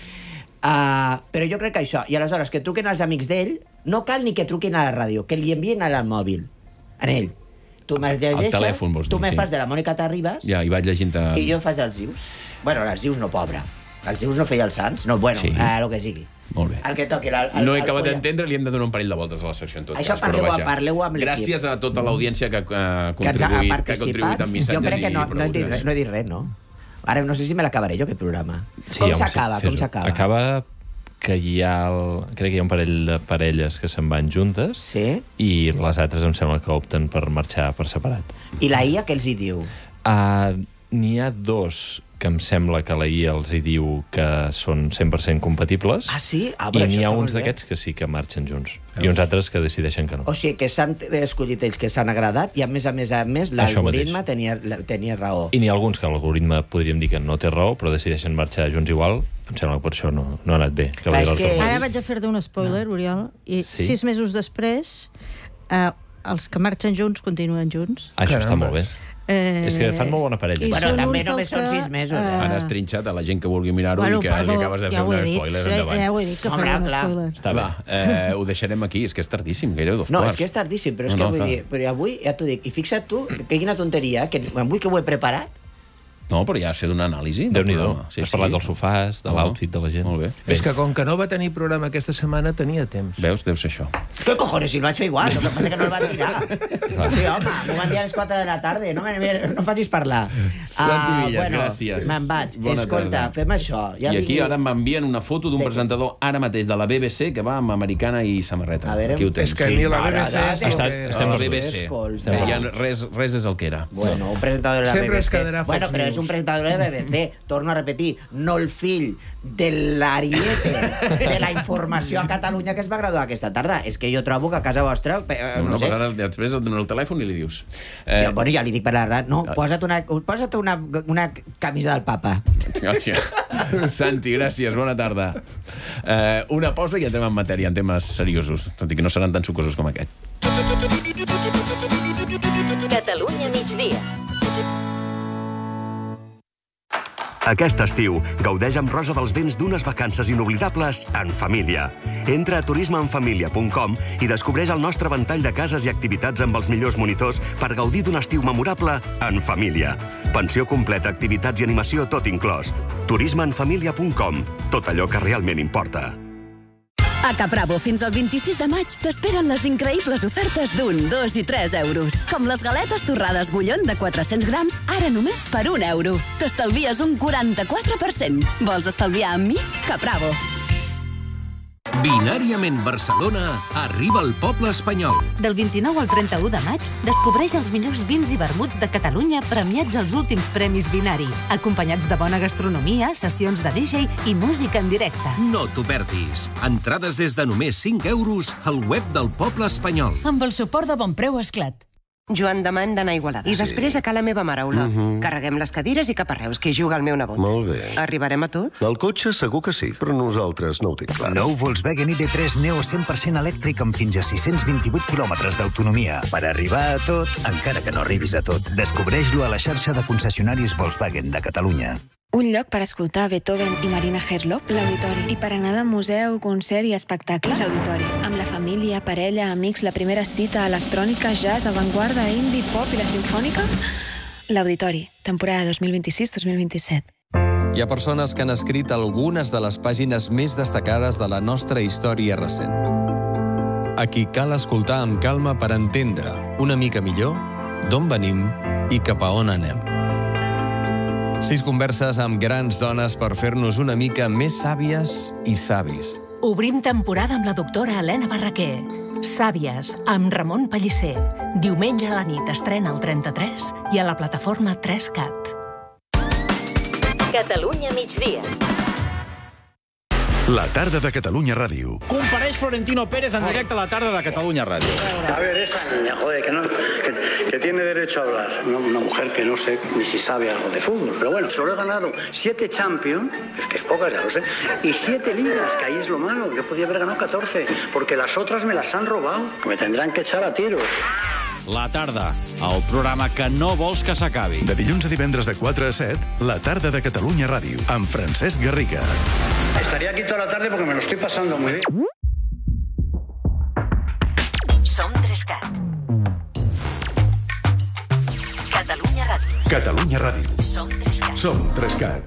Uh, però jo crec que això, i aleshores que truquen als amics d'ell, no cal ni que truquin a la ràdio, que li envien al mòbil, en ell. Tu me'ls llegeixes, telèfon, vols tu dir, me sí. fas de la Mònica Terribas Ja, i vaig llegint... i jo faig els Zius. Bueno, els Zius no, pobra. Els Zius no feia els Sants. No, bueno, Sí. eh, el que sigui. Molt bé. El que toqui. El, el, No he el acabat polla. d'entendre, li hem de donar un parell de voltes a la secció en tot Això cas. parleu- però vaja. parleu amb l'equip. Gràcies a tota l'audiència que ha uh, que ens ha contribuït, que ha participat. contribuït amb missatges jo crec que no, i no, he dit, preguntes. res- no he dit res, no? Ara no sé si me l'acabaré jo, aquest programa. Sí, com home, s'acaba? sí, Com fes-ho. s'acaba? Acaba que hi ha... El... Crec que hi ha un parell de parelles que se'n van juntes Sí? i les altres em sembla que opten per marxar per separat. I la I A què els hi diu? Uh, N'hi ha dos que em sembla que la I A els hi diu que són cent per cent compatibles. Ah, sí? Ah, I però això n'hi ha està uns molt bé. d'aquests que sí que marxen junts. I uns altres que decideixen que no. O sigui, que s'han escollit ells que s'han agradat i a més a més a més Això l'algoritme tenia, tenia raó. I n'hi ha alguns que l'algoritme podríem dir que no té raó, però decideixen marxar junts igual. Em sembla que per això no, no ha anat bé. Que Clar, és l'altre que- vol. Ara vaig a fer-te un spoiler, Oriol, i Sí? sis mesos després eh, els que marxen junts continuen junts. Això està molt bé. Eh, És que fan molt bona parella. i Bueno, són també uns només dels són que, sis mesos, eh? Ara has trinxat a la gent que vulgui mirar-ho Bueno, i que perdó, li acabes de ja fer ho he un dit, spoiler sí, endavant. ja ho he dit, que Home, faré un clar. spoiler. Està bé, eh, ho deixarem aquí, és que és tardíssim, gairebé dos No, quarts. és que és tardíssim, però és No, que no, vull clar. dir, però avui, ja t'ho dic, i fixa't tu, que quina tonteria, que avui que ho he preparat, No, però ja ha sigut una anàlisi. del Déu-n'hi-do. programa. Has parlat dels sofàs, de Oh, l'outfit de la gent. Molt bé. És que com que no va tenir programa aquesta setmana, tenia temps. Veus? Deu ser això. què cojones, si el vaig fer igual, el que passa que no el van tirar. Sí, home, m'ho van dir a les quatre de la tarda, no, me, no em facis parlar. Santi Ah, Villas, bueno, gràcies. Me'n vaig. Bona Escolta, tarda. fem això. Ja I aquí vingui- ara m'envien una foto d'un presentador ara mateix de la B B C que va amb americana i samarreta. A veure, aquí ho tens. És que a mi la B B C és el Està- que... estem a la perduts. B B C. Escolta. Eh, ja res, res és el que era. Bueno, un presentador de la Sempre B B C. es quedarà Fox Bueno, però és News. un presentador de B B C. Torno a repetir, no el fill de l'ariete de la informació a Catalunya que es va graduar aquesta tarda. És que jo trobo que a casa vostra, eh, No, no, no, sé... pues ara després et dono el telèfon i li dius. Eh, jo, bueno, ja li dic per la ràdio. No, posa't una, posa't una, una camisa del papa. Hòstia. Santi, gràcies, bona tarda. Eh, una pausa i entrem en matèria, en temes seriosos, tot i que no seran tan sucosos com aquest. Catalunya migdia. Aquest estiu, gaudeix amb Rosa dels Vents d'unes vacances inoblidables en família. Entra a turisme en família punt com i descobreix el nostre ventall de cases i activitats amb els millors monitors per gaudir d'un estiu memorable en família. Pensió completa, activitats i animació, tot inclòs. turisme en família punt com. Tot allò que realment importa. A Capravo, fins al vint-i-sis de maig, t'esperen les increïbles ofertes d'un, dos i tres euros. Com les galetes torrades Gullón de quatre-cents grams, ara només per un euro. T'estalvies un quaranta-quatre per cent. Vols estalviar amb mi? Capravo. Binàriament Barcelona arriba al poble espanyol. Del vint-i-nou al trenta-u de maig, descobreix els millors vins i vermuts de Catalunya premiats als últims Premis Binari, acompanyats de bona gastronomia, sessions de D J i música en directe. No t'ho perdis. Entrades des de només cinc euros al web del poble espanyol. Amb el suport de Bonpreu Esclat. Joan demà hem d'anar a Igualada. I després a ca la meva mare, Olot. Uh -huh. Carreguem les cadires i cap a Reus, que hi juga el meu nebot. Molt bé. Arribarem a tot? El cotxe segur que sí, però nosaltres no ho tinc clar. Nou Volkswagen I D tres Neo cent per cent elèctric amb fins a sis-cents vint-i-vuit quilòmetres d'autonomia. Per arribar a tot, encara que no arribis a tot, descobreix-lo a la xarxa de concessionaris Volkswagen de Catalunya. Un lloc per escoltar Beethoven i Marina Herlop, l'Auditori. I per anar de museu, concert i espectacle, l'Auditori. Amb la família, parella, amics, la primera cita, electrònica, jazz, avantguarda, indie, pop i la sinfònica, l'Auditori, temporada dos mil vint-i-sis dos mil vint-i-set. Hi ha persones que han escrit algunes de les pàgines més destacades de la nostra història recent. A qui cal escoltar amb calma per entendre una mica millor d'on venim i cap a on anem. Sis converses amb grans dones per fer-nos una mica més sàvies i savis. Obrim temporada amb la doctora Helena Barraquer. Sàvies, amb Ramon Pellicer. Diumenge a la nit estrena al trenta-tres i a la plataforma tres cat. Catalunya migdia. La tarda de Catalunya Ràdio. Compareix Florentino Pérez en directe a la tarda de Catalunya Ràdio. A ver, esta niña, joder, que, no, que, que tiene derecho a hablar. Una, una mujer que no sé ni si sabe algo de fútbol. Pero bueno, solo he ganado siete Champions, es que es pocas, ya lo sé, y siete ligas, que ahí es lo malo. Yo podía haber ganado catorce, porque las otras me las han robado, que me tendrán que echar a tiros. La tarda, el programa que no vols que s'acabi. De dilluns a divendres de quatre a set, la tarda de Catalunya Ràdio, amb Francesc Garriga. Estaría aquí toda la tarde porque me lo estoy pasando muy bien. Som tres cat. Catalunya Ràdio. Catalunya Ràdio. Som tres cat. Som tres cat.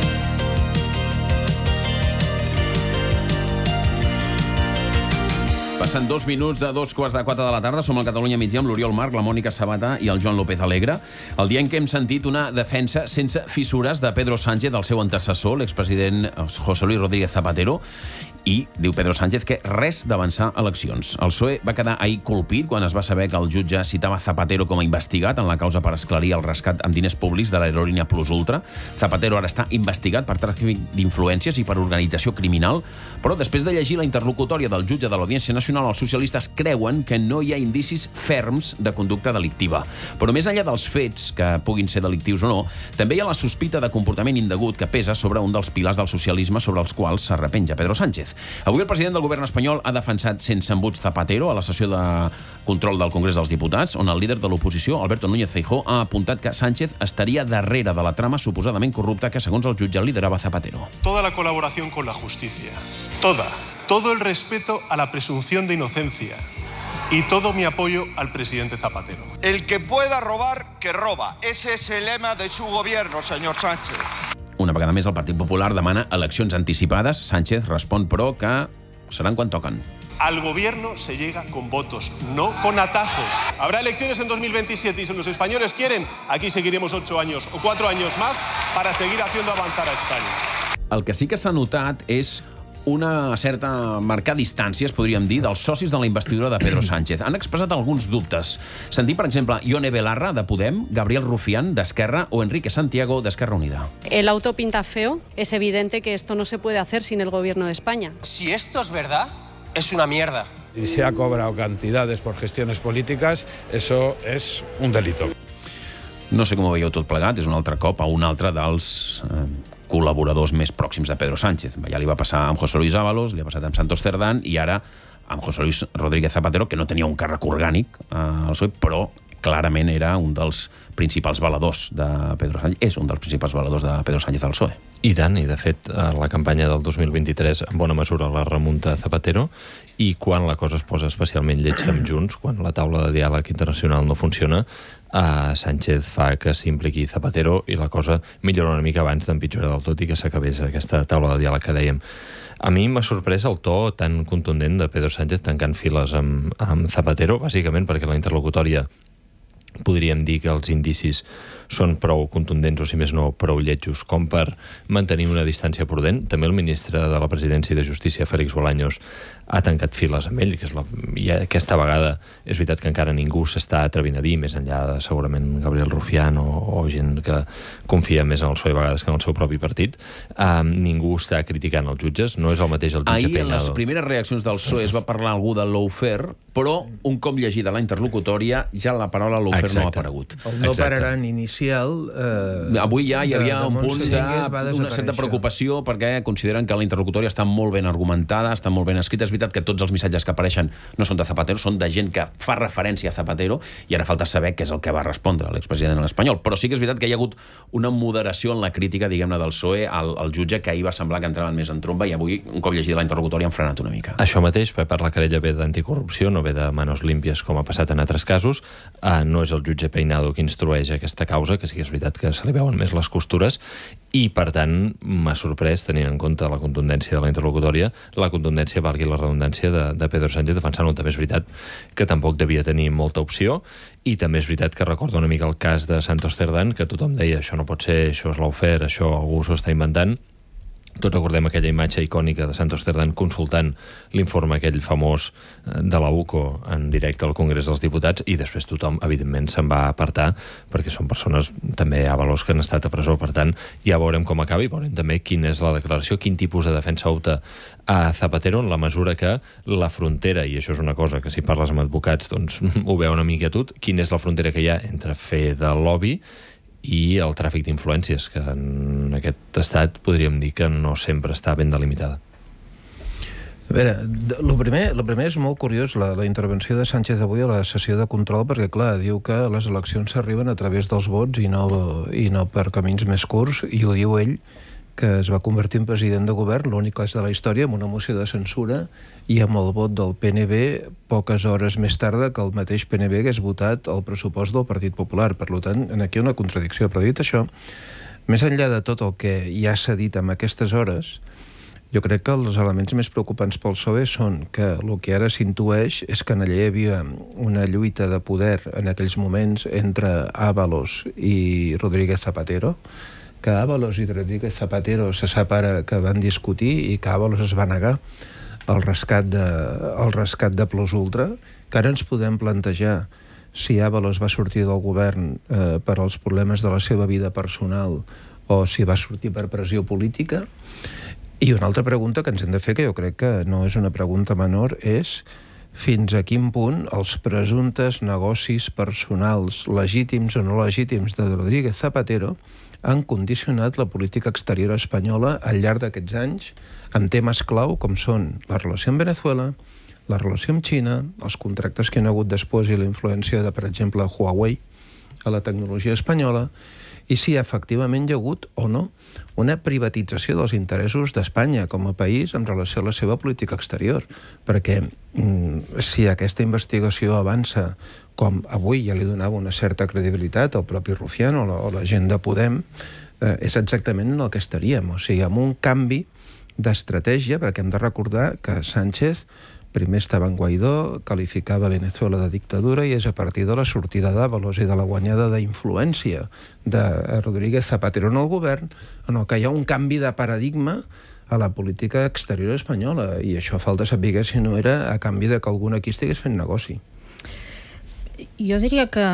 Passen dos minuts de dos quarts de quatre de la tarda. Som al Catalunya migdia amb l'Oriol Marc, la Mònica Sabata i el Joan López Alegre. El dia en què hem sentit una defensa sense fissures de Pedro Sánchez, del seu antecessor, l'expresident José Luis Rodríguez Zapatero, i diu Pedro Sánchez que res d'avançar eleccions. El P S O E va quedar ahir colpit quan es va saber que el jutge citava Zapatero com a investigat en la causa per esclarir el rescat amb diners públics de l'aerolínia Plus Ultra. Zapatero ara està investigat per tràfic d'influències i per organització criminal, però després de llegir la interlocutòria del jutge de l'Audiència Nacional, els socialistes creuen que no hi ha indicis ferms de conducta delictiva. Però més enllà dels fets, que puguin ser delictius o no, també hi ha la sospita de comportament indegut que pesa sobre un dels pilars del socialisme sobre els quals s'arrepenja Pedro Sánchez. Avui el president del govern espanyol ha defensat sense embuts Zapatero a la sessió de control del Congrés dels Diputats, on el líder de l'oposició, Alberto Núñez Feijóo, ha apuntat que Sánchez estaria darrere de la trama suposadament corrupta que, segons el jutge, liderava Zapatero. Toda la colaboración con la justicia, toda, todo el respeto a la presunción de inocencia y todo mi apoyo al presidente Zapatero. El que pueda robar, que roba. Ese es el lema de su gobierno, señor Sánchez. Una vegada més, el Partit Popular demana eleccions anticipades. Sánchez respon, però, que seran quan toquen. Al gobierno se llega con votos, no con atajos. Habrá elecciones en dos mil veintisiete y si los españoles quieren, aquí seguiremos ocho años o cuatro años más para seguir haciendo avanzar a España. El que sí que s'ha notat és una certa marcar distàncies, podríem dir, dels socis de la investidura de Pedro Sánchez. Han expressat alguns dubtes. Sentim, per exemple, Ione Belarra, de Podem, Gabriel Rufián, d'Esquerra, o Enrique Santiago, d'Esquerra Unida. El auto pinta feo. Es evidente que esto no se puede hacer sin el gobierno de España. Si esto es verdad, es una mierda. Si se ha cobrado cantidades por gestiones políticas, eso es un delito. No sé com ho veieu tot plegat, és un altre cop a un altre dels eh, col·laboradors més pròxims de Pedro Sánchez. Ja li va passar amb José Luis Ábalos, li ha passat amb Santos Cerdán i ara amb José Luis Rodríguez Zapatero, que no tenia un càrrec orgànic al P S O E, però clarament era un dels principals valedors de Pedro Sánchez, és un dels principals valedors de Pedro Sánchez al P S O E. I tant, i de fet la campanya del dos mil vint-i-tres en bona mesura la remunta Zapatero, i quan la cosa es posa especialment lletja amb Junts, quan la taula de diàleg internacional no funciona, a Sánchez fa que s'impliqui Zapatero i la cosa millora una mica abans d'empitjorar del tot i que s'acabés aquesta taula de diàleg que dèiem. A mi m'ha sorprès el to tan contundent de Pedro Sánchez tancant files amb, amb Zapatero, bàsicament perquè la interlocutòria podríem dir que els indicis són prou contundents o, si més no, prou lletjos com per mantenir una distància prudent. També el ministre de la Presidència i de Justícia, Félix Bolaños, ha tancat files amb ell, que és la... i aquesta vegada és veritat que encara ningú s'està atrevint a dir, més enllà de segurament Gabriel Rufián o, o gent que confia més en el P S O E a vegades que en el seu propi partit. Um, ningú està criticant els jutges, no és el mateix el jutge Ahir, Peinado. en les primeres reaccions del P S O E es va parlar algú de lawfare, però un cop llegida la interlocutòria ja la paraula lawfare no ha aparegut. El no pararan inicial... Eh, Avui ja hi havia de, un punt d'una certa preocupació perquè consideren que la interlocutòria està molt ben argumentada, està molt ben escrita. És veritat que tots els missatges que apareixen no són de Zapatero, són de gent que fa referència a Zapatero, i ara falta saber què és el que va respondre l'expresident espanyol. Però sí que és veritat que hi ha hagut una moderació en la crítica, diguem-ne, del P S O E al, al jutge, que ahir va semblar que entraven més en tromba, i avui, un cop llegida la interlocutòria, han frenat una mica. Això mateix, per la querella ve d'anticorrupció, no ve de manos limpies com ha passat en altres casos. Uh, no és el jutge Peinado qui instrueix aquesta causa, que sí que és veritat que se li veuen més les costures, i per tant m'ha sorprès, tenint en compte la contundència de la interlocutòria, la contundència, valgui la redundància, de, de Pedro Sánchez defensant-ho. També és veritat que tampoc devia tenir molta opció, i també és veritat que recorda una mica el cas de Santos Cerdán, que tothom deia això no pot ser, això és lawfare, això algú s'ho està inventant. Tots recordem aquella imatge icònica de Santos Cerdán consultant l'informe aquell famós de la U C O en directe al Congrés dels Diputats, i després tothom, evidentment, se'n va apartar perquè són persones, també hi ha valors que han estat a presó. Per tant, ja veurem com acaba i veurem també quina és la declaració, quin tipus de defensa opta a Zapatero, en la mesura que la frontera, i això és una cosa que si parles amb advocats doncs ho veu una mica tot, quina és la frontera que hi ha entre fer de lobby i el tràfic d'influències, que en aquest estat podríem dir que no sempre està ben delimitada. A veure, el primer, el primer és molt curiós, la, la intervenció de Sánchez avui a la sessió de control, perquè, clar, diu que les eleccions s'arriben a través dels vots i no, i no per camins més curts, i ho diu ell, que es va convertir en president de govern, l'únic cas de la història, amb una moció de censura i amb el vot del P N B poques hores més tard que el mateix P N B hagués votat el pressupost del Partit Popular. Per tant, aquí hi ha una contradicció. Però dit això, més enllà de tot el que ja s'ha dit en aquestes hores, jo crec que els elements més preocupants pel P S O E són que el que ara s'intueix és que allà hi havia una lluita de poder en aquells moments entre Ábalos i Rodríguez Zapatero, que Ábalos i Rodríguez Zapatero se separa, que van discutir, i que Ábalos es va negar el rescat de, el rescat de Plus Ultra, que ara ens podem plantejar si Ábalos va sortir del govern eh, per als problemes de la seva vida personal o si va sortir per pressió política. I una altra pregunta que ens hem de fer, que jo crec que no és una pregunta menor, és fins a quin punt els presumptes negocis personals, legítims o no legítims, de Rodríguez Zapatero han condicionat la política exterior espanyola al llarg d'aquests anys en temes clau com són la relació amb Venezuela, la relació amb Xina, els contractes que hi ha hagut després i la influència de, per exemple, Huawei a la tecnologia espanyola, i si efectivament hi ha hagut o no una privatització dels interessos d'Espanya com a país en relació a la seva política exterior. Perquè mm, si aquesta investigació avança, com avui ja li donava una certa credibilitat al propi Rufián o la, o la gent de Podem, eh, és exactament en el que estaríem. O sigui, amb un canvi d'estratègia, perquè hem de recordar que Sánchez primer estava en Guaidó, qualificava Venezuela de dictadura, i és a partir de la sortida d'Ábalos i de la guanyada d'influència de Rodríguez Zapatero en el govern en el que hi ha un canvi de paradigma a la política exterior espanyola, i això falta saber si no era a canvi de que algun aquí estigués fent negoci. Jo diria que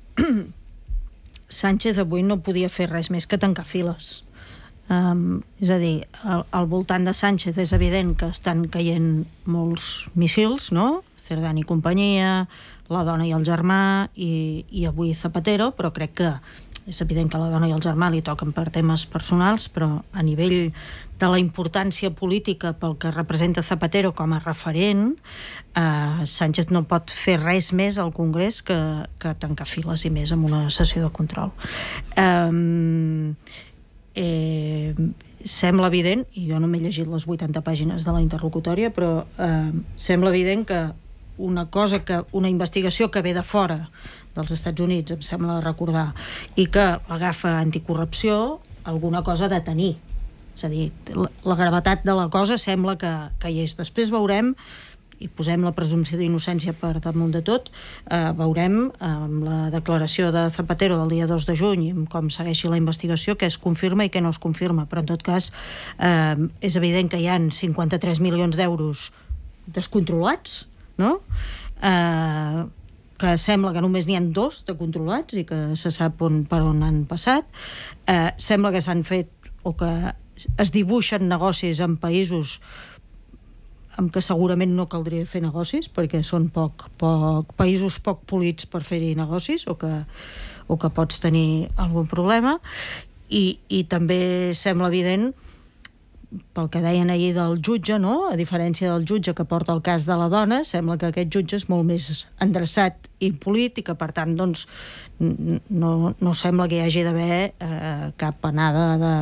Sánchez avui no podia fer res més que tancar files. Um, és a dir, al, al voltant de Sánchez és evident que estan caient molts missils, no? Cerdán i companyia, la dona i el germà, i, i avui Zapatero, però crec que és evident que la dona i el germà li toquen per temes personals, però a nivell de la importància política pel que representa Zapatero com a referent, eh, Sánchez no pot fer res més al Congrés que, que tancar files, i més amb una sessió de control. Um, Eh, sembla evident, i jo no m'he llegit les vuitanta pàgines de la interlocutòria, però eh, sembla evident que una cosa, que una investigació que ve de fora dels Estats Units, em sembla recordar, i que l'agafa anticorrupció, alguna cosa de tenir. És a dir, la, la gravetat de la cosa sembla que, que hi és. Després veurem i posem la presumpció d'innocència per damunt de tot, eh, veurem amb la declaració de Zapatero del dia dos de juny, amb com segueixi la investigació, què es confirma i què no es confirma. Però en tot cas eh, és evident que hi ha cinquanta-tres milions d'euros descontrolats, no? Eh, que sembla que només n'hi ha dos de controlats i que se sap on, per on han passat. Eh, sembla que s'han fet o que es dibuixen negocis en països amb què segurament no caldria fer negocis, perquè són poc, poc, països poc polits per fer-hi negocis, o que, o que pots tenir algun problema. I, i també sembla evident, pel que deien ahir del jutge, no? A diferència del jutge que porta el cas de la dona, sembla que aquest jutge és molt més endreçat i polit i que, per tant, doncs, no, no sembla que hi hagi d'haver eh, cap anada de